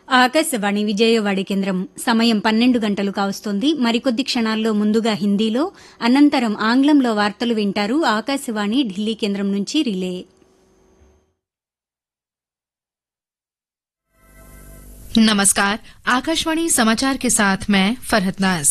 ఆకాశవాణి విజయవాడ కేంద్రం సమయం 12 గంటలు కావస్తోంది. మరికొద్ది క్షణాల్లో ముందుగా హిందీలో, అనంతరం ఆంగ్లంలో వార్తలు వింటారు. ఆకాశవాణి ఢిల్లీ కేంద్రం నుంచి రిలే. नमस्कार, आकाशवाणी समाचार के साथ मैं फरहत नाज।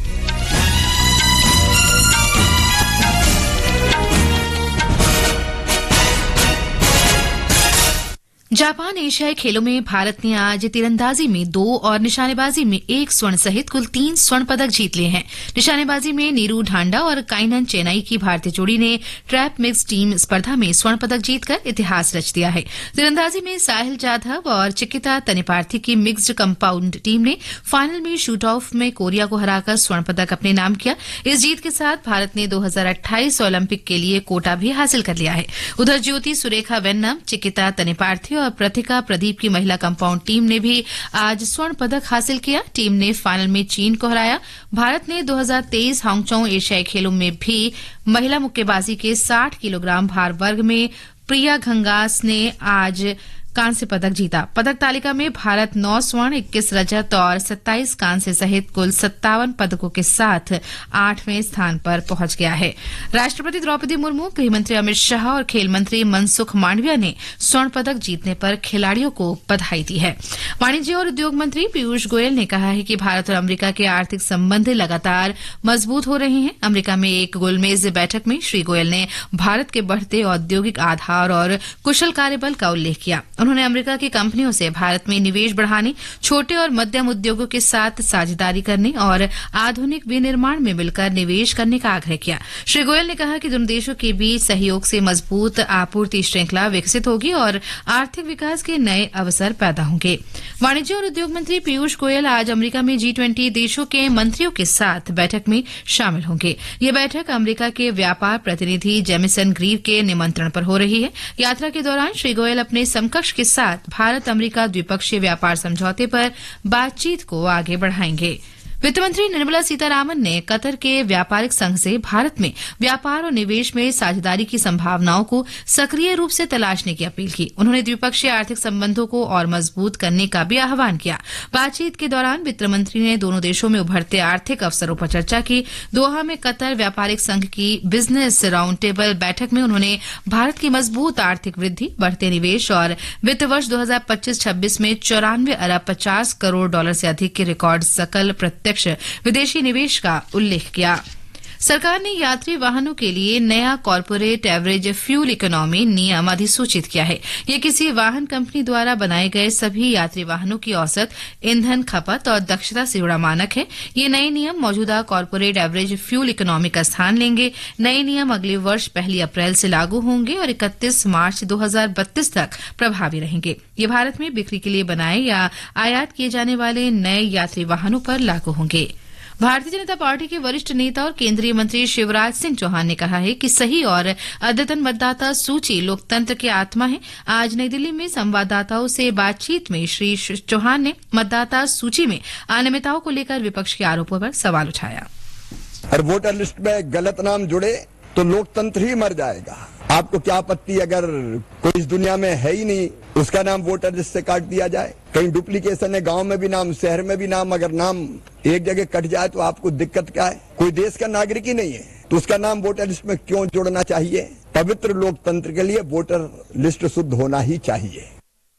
जापान एशियाई खेलों में भारत ने आज तीरंदाजी में 2 और निशानेबाजी में 1 स्वर्ण सहित कुल 3 स्वर्ण पदक जीत लिए हैं। निशानेबाजी में नीरू ढांडा और काइनन चेनाई की भारतीय जोड़ी ने ट्रैप मिक्स टीम स्पर्धा में स्वर्ण पदक जीतकर इतिहास रच दिया है। तीरंदाजी में साहिल जाधव और चिकिता तनिपार्थी की मिक्स्ड कंपाउंड टीम ने फाइनल में शूट ऑफ में कोरिया को हराकर स्वर्ण पदक अपने नाम किया। इस जीत के साथ भारत ने 2028 ओलंपिक के लिए कोटा भी हासिल कर लिया है। उधर ज्योति सुरेखा वेन्नम, चिकिता तनिपार्थी और प्रतिका प्रदीप की महिला कंपाउंड टीम ने भी आज स्वर्ण पदक हासिल किया। टीम ने फाइनल में चीन को हराया। भारत ने 2023 हांगकांग एशियाई खेलों में भी महिला मुक्केबाजी के 60 किलोग्राम भार वर्ग में प्रिया घंगास ने आज कांस्य पदक जीता। पदक तालिका में भारत 9 स्वर्ण, 21 रजत और 27 कांस्य सहित कुल 57 पदकों के साथ 8वें स्थान पर पहुंच गया है। राष्ट्रपति द्रौपदी मुर्मू, गृहमंत्री अमित शाह और खेल मंत्री मनसुख मांडविया ने स्वर्ण पदक जीतने पर खिलाड़ियों को बधाई दी है। वाणिज्य और उद्योग मंत्री पीयूष गोयल ने कहा है कि भारत और अमेरिका के आर्थिक संबंध लगातार मजबूत हो रहे हैं। अमेरिका में एक गोलमेज बैठक में श्री गोयल ने भारत के बढ़ते औद्योगिक आधार और कुशल कार्यबल का उल्लेख किया। उन्होंने अमेरिका की कंपनियों से भारत में निवेश बढ़ाने, छोटे और मध्यम उद्योगों के साथ साझेदारी करने और आधुनिक विनिर्माण में मिलकर निवेश करने का आग्रह किया। श्री गोयल ने कहा कि दोनों देशों के बीच सहयोग से मजबूत आपूर्ति श्रृंखला विकसित होगी और आर्थिक विकास के नए अवसर पैदा होंगे। वाणिज्य और उद्योग मंत्री पीयूष गोयल आज अमेरिका में G20 देशों के मंत्रियों के साथ बैठक में शामिल होंगे। यह बैठक अमेरिका के व्यापार प्रतिनिधि जेमिसन ग्रीव के निमंत्रण पर हो रही है। यात्रा के दौरान श्री गोयल अपने समकक्ष के साथ भारत अमेरिका द्विपक्षीय व्यापार समझौते पर बातचीत को आगे बढ़ाएंगे। वित्त मंत्री निर्मला सीतारामन ने कतर के व्यापारिक संघ से भारत में व्यापार और निवेश में साझेदारी की संभावनाओं को सक्रिय रूप से तलाशने की अपील की। उन्होंने द्विपक्षीय आर्थिक संबंधों को और मजबूत करने का भी आह्वान किया। बातचीत के दौरान वित्त मंत्री ने दोनों देशों में उभरते आर्थिक अवसरों पर चर्चा की। दोहा में कतर व्यापारिक संघ की बिजनेस राउंड टेबल बैठक में उन्होंने भारत की मजबूत आर्थिक वृद्धि, बढ़ते निवेश और वित्त वर्ष 2025-26 में 94 अरब 50 करोड़ डॉलर से अधिक के रिकॉर्ड सकल प्रत्यक्ष विदेशी निवेश का उल्लेख किया। सरकार ने यात्री वाहनों के लिए नया कॉर्पोरेट एवरेज फ्यूल इकोनॉमी नियम अधिसूचित किया है। यह किसी वाहन कंपनी द्वारा बनाए गए सभी यात्री वाहनों की औसत ईंधन खपत और दक्षता से जुड़ा मानक है। ये नए नियम मौजूदा कॉर्पोरेट एवरेज फ्यूल इकोनॉमी का स्थान लेंगे। नए नियम अगले वर्ष 1 अप्रैल से लागू होंगे और 31 मार्च 2032 तक प्रभावी रहेंगे। ये भारत में बिक्री के लिए बनाए या आयात किए जाने वाले नए यात्री वाहनों पर लागू होंगे। भारतीय जनता पार्टी के वरिष्ठ नेता और केंद्रीय मंत्री शिवराज सिंह चौहान ने कहा है कि सही और अद्यतन मतदाता सूची लोकतंत्र की आत्मा है। आज नई दिल्ली में संवाददाताओं से बातचीत में श्री चौहान ने मतदाता सूची में अनियमितताओं को लेकर विपक्ष के आरोपों पर सवाल उठाया। और वोटर लिस्ट में गलत नाम जुड़े तो लोकतंत्र ही मर जाएगा। आपको क्या आपत्ति अगर कोई इस दुनिया में है ही नहीं उसका नाम वोटर लिस्ट से काट दिया जाए? कहीं डुप्लीकेशन है, गांव में भी नाम, शहर में भी नाम, अगर नाम एक जगह कट जाए तो आपको दिक्कत क्या है? कोई देश का नागरिक ही नहीं है तो उसका नाम वोटर लिस्ट में क्यों जोड़ना चाहिए? पवित्र लोकतंत्र के लिए वोटर लिस्ट शुद्ध होना ही चाहिए।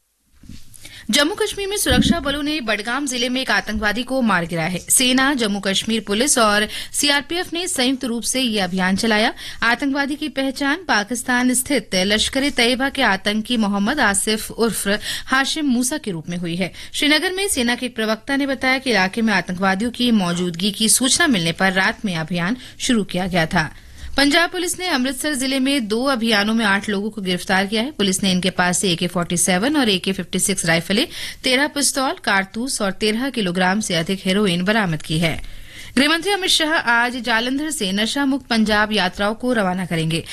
जम्मू कश्मीर में सुरक्षा बलों ने बडगाम जिले में एक आतंकवादी को मार गिराया है। सेना, जम्मू कश्मीर पुलिस और सीआरपीएफ ने संयुक्त रूप से यह अभियान चलाया। आतंकवादी की पहचान पाकिस्तान स्थित लश्कर-ए-तैयबा के आतंकी मोहम्मद आसिफ उर्फ हाशिम मूसा के रूप में हुई है। श्रीनगर में सेना के एक प्रवक्ता ने बताया कि इलाके में आतंकवादियों की मौजूदगी की सूचना मिलने पर रात में अभियान शुरू किया गया था। पंजाब पुलिस ने अमृतसर जिले में 2 अभियानों में 8 लोगों को गिरफ्तार किया है। पुलिस ने इनके पास से AK-47 और AK-56 राइफलें, 13 पिस्तौल, कारतूस और 13 किलोग्राम से अधिक हेरोइन बरामद की है। गृहमंत्री अमित शाह आज जालंधर से नशा मुक्त पंजाब यात्राओं को रवाना करेंगे।